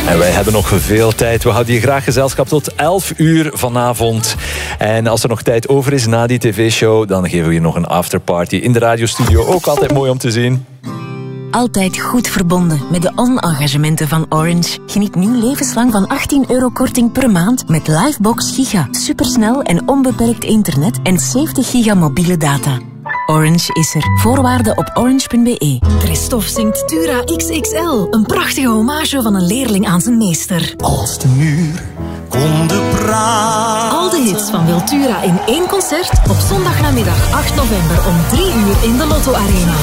En wij hebben nog veel tijd. We houden je graag gezelschap tot 11 uur vanavond. En als er nog tijd over is na die tv-show, dan geven we je nog een afterparty in de radiostudio. Ook altijd mooi om te zien. Altijd goed verbonden met de on-engagementen van Orange. Geniet nu levenslang van €18 korting per maand met Livebox Giga. Supersnel en onbeperkt internet en 70 giga mobiele data. Orange is er. Voorwaarden op orange.be. Christophe zingt Tura XXL. Een prachtige hommage van een leerling aan zijn meester. Als de muur konden praten. Al de hits van Wiltura in één concert op zondagnamiddag 8 november om 3 uur in de Lotto Arena.